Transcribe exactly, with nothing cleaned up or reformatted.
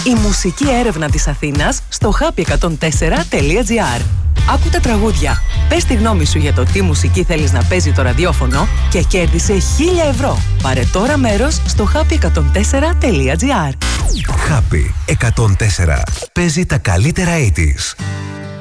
Η μουσική έρευνα της Αθήνας στο happy εκατόν τέσσερα τελεία τζι άρ. Άκου τα τραγούδια. Πες τη γνώμη σου για το τι μουσική θέλεις να παίζει το ραδιόφωνο και κέρδισε χίλια ευρώ. Πάρε τώρα μέρος στο happy εκατόν τέσσερα τελεία τζι άρ. Happy εκατόν τέσσερα. Παίζει τα καλύτερα ογδόντα.